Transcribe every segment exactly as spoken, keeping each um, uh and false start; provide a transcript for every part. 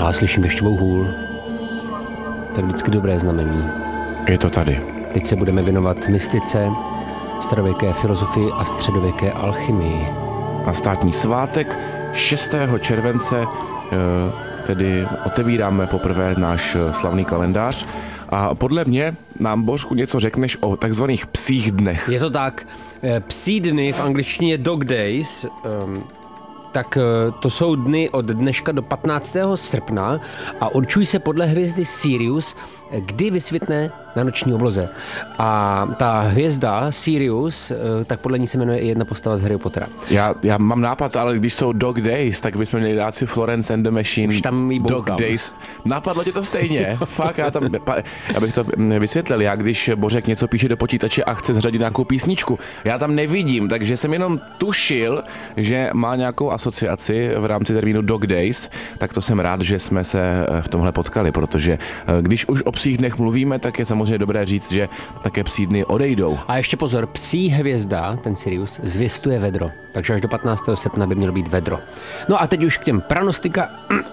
Já slyším dešťovou hůl. Tak vždycky dobré znamení. Je to tady. Teď se budeme věnovat mystice, starověké filozofii a středověké alchymii. Na státní svátek šestého července tedy otevíráme poprvé náš slavný kalendář a podle mě nám, Božku, něco řekneš o takzvaných psích dnech. Je to tak. Psí dny v angličtině dog days, um, tak to jsou dny od dneška do patnáctého srpna a určují se podle hvězdy Sirius, kdy vysvětne na noční obloze. A ta hvězda Sirius, tak podle ní se jmenuje i jedna postava z Harry Pottera. Já, já mám nápad, ale když jsou Dog Days, tak bychom měli dát si Florence and the Machine. Už tam jí Dog Days. Napadlo tě to stejně? Fakt, já tam, já bych to vysvětlil. Já když Bořek něco píše do počítače a chce zřadit nějakou písničku, já tam nevidím, takže jsem jenom tušil, že má nějakou asociaci v rámci termínu Dog Days, tak to jsem rád, že jsme se v tomhle potkali, protože když už o psích dnech mluvíme, tak je samozřejmě dobré říct, že také psí dny odejdou. A ještě pozor, psí hvězda, ten Sirius, zvěstuje vedro. Takže až do patnáctého srpna by mělo být vedro. No a teď už k těm pranostika.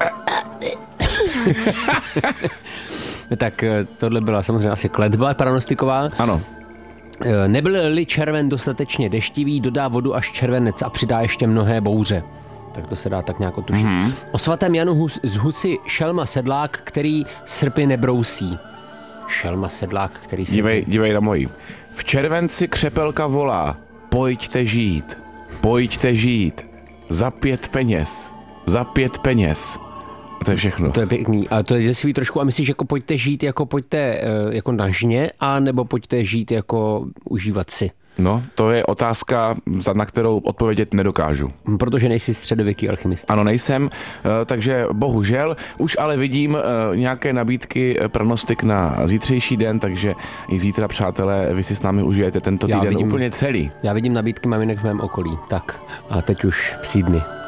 Tak tohle byla samozřejmě asi kletba pranostiková. Ano. Nebyl-li červen dostatečně deštivý, dodá vodu až červenec a přidá ještě mnohé bouře. Tak to se dá tak nějak otušit. Mm-hmm. O svatém Janu Hus, z Husy šelma sedlák, který srpy nebrousí. Šelma sedlák, který srpy... Dívej, dívej na mojí. V červenci křepelka volá, pojďte žít, pojďte žít, za pět peněz, za pět peněz. A to je všechno. To je pěkný. A to je děsivý trošku. A myslíš, jako pojďte žít, jako pojďte jako na žně, a nebo pojďte žít jako užívat si? No, to je otázka, na kterou odpovědět nedokážu. Protože nejsi středověký alchymista. Ano, nejsem, takže bohužel. Už ale vidím nějaké nabídky pranostik na zítřejší den, takže i zítra, přátelé, vy si s námi užijete tento týden vidím, úplně celý. Já vidím nabídky maminek v mém okolí. Tak, a teď už psí dny.